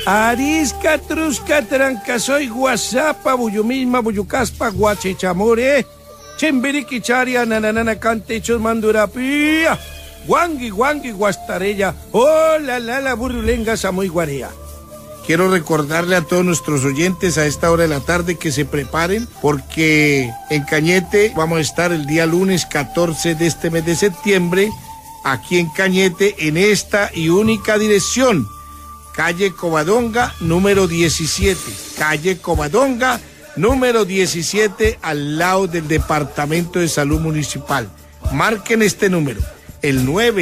Arisca, trusca, trancasoy, guasapa, buyumisma, buyucaspa, guachichamore, chimbiriquicharia, nananana, cantechos, mandurapía, guangui, guastarella, oh, la, burrulenga, samoy, guarea. Quiero recordarle a todos nuestros oyentes a esta hora de la tarde que se preparen porque en Cañete vamos a estar el día lunes 14 de este mes de septiembre, aquí en Cañete, en esta y única dirección. Calle Covadonga, número 17. Calle Covadonga, número 17, al lado del Departamento de Salud Municipal. Marquen este número, el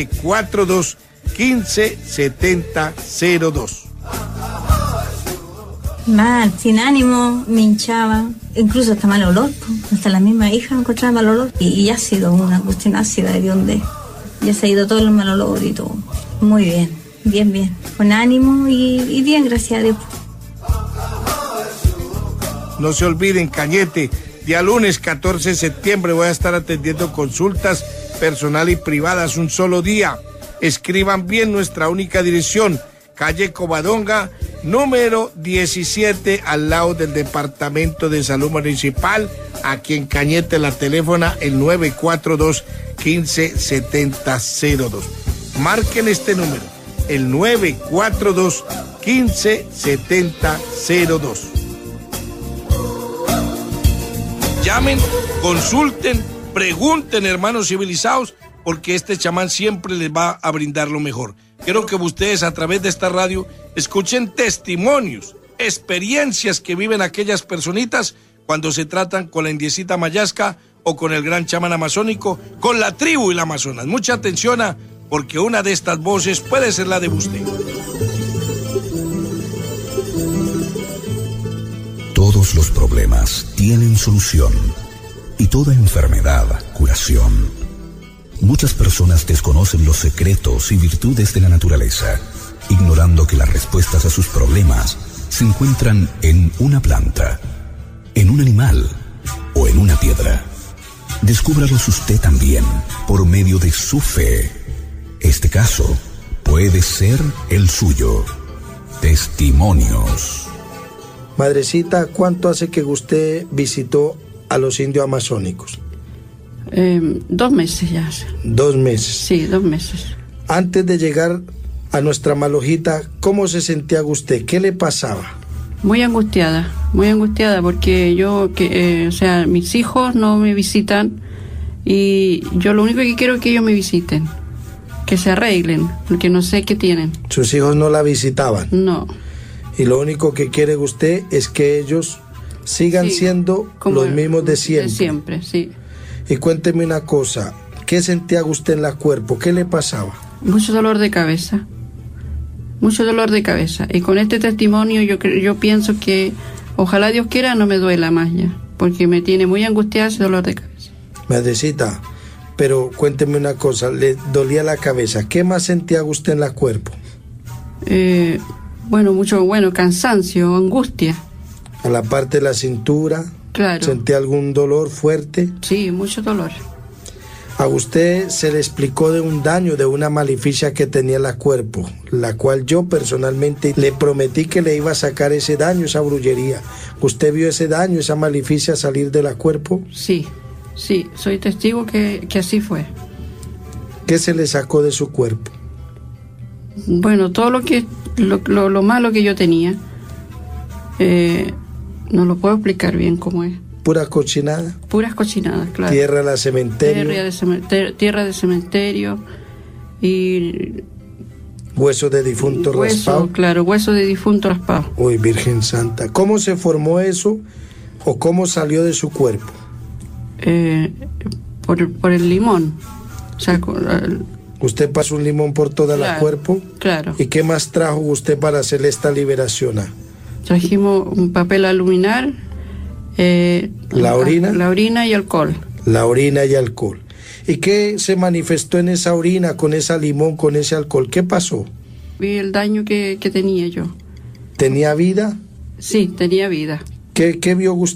942-157002. Mal, sin ánimo, me hinchaba, incluso hasta mal olor, hasta la misma hija encontraba mal olor. Y ha sido una cuestión ácida de donde ya se ha ido todo el mal olor y todo. Muy bien. Bien, con ánimo y bien, gracias a Dios. No se olviden, Cañete, día lunes 14 de septiembre voy a estar atendiendo consultas personal y privadas un solo día. Escriban bien nuestra única dirección, calle Covadonga, número 17, al lado del Departamento de Salud Municipal, aquí en Cañete. La teléfona, el 942-157002. Marquen este número, el 942-157002. Llamen, consulten, pregunten, hermanos civilizados, porque este chamán siempre les va a brindar lo mejor. Quiero que ustedes a través de esta radio escuchen testimonios, experiencias que viven aquellas personitas cuando se tratan con la indiecita mayasca o con el gran chamán amazónico, con la tribu y la Amazonas. Mucha atención porque una de estas voces puede ser la de usted. Todos los problemas tienen solución y toda enfermedad curación. Muchas personas desconocen los secretos y virtudes de la naturaleza, ignorando que las respuestas a sus problemas se encuentran en una planta, en un animal o en una piedra. Descúbralos usted también por medio de su fe. Este caso puede ser el suyo. Testimonios. Madrecita, ¿cuánto hace que usted visitó a los indios amazónicos? 2 meses ya. 2 meses. Sí, 2 meses. Antes de llegar a nuestra Malojita, ¿cómo se sentía usted? ¿Qué le pasaba? Muy angustiada porque yo, mis hijos no me visitan y yo lo único que quiero es que ellos me visiten, que se arreglen, porque no sé qué tienen. ¿Sus hijos no la visitaban? No. Y lo único que quiere usted es que ellos sigan siendo los mismos de siempre. De siempre, sí. Y cuénteme una cosa, ¿qué sentía usted en el cuerpo? ¿Qué le pasaba? Mucho dolor de cabeza. Y con este testimonio yo pienso que ojalá Dios quiera no me duela más ya, porque me tiene muy angustiada ese dolor de cabeza. Madrecita, pero cuénteme una cosa, le dolía la cabeza, ¿qué más sentía usted en el cuerpo? Mucho cansancio, angustia. ¿A la parte de la cintura? Claro. ¿Sentía algún dolor fuerte? Sí, mucho dolor. A usted se le explicó de un daño, de una maleficia que tenía en el cuerpo, la cual yo personalmente le prometí que le iba a sacar ese daño, esa brujería. ¿Usted vio ese daño, esa maleficia salir del cuerpo? Sí, soy testigo que así fue. ¿Qué se le sacó de su cuerpo? Bueno, todo lo malo que yo tenía, no lo puedo explicar bien cómo es. ¿Pura cochinada? Puras cochinadas, claro. ¿Tierra de cementerio? Tierra de cementerio y... ¿Hueso de difunto raspado? Claro, hueso de difunto raspado. Uy, Virgen Santa. ¿Cómo se formó eso o cómo salió de su cuerpo? Por el limón. O sea, ¿Usted pasó un limón por todo el cuerpo? Claro. ¿Y qué más trajo usted para hacerle esta liberación? Trajimos un papel aluminar, ¿la orina? La orina y alcohol. La orina y alcohol. ¿Y qué se manifestó en esa orina, con ese limón, con ese alcohol? ¿Qué pasó? Vi el daño que tenía yo. ¿Tenía vida? Sí, tenía vida. ¿Qué vio usted?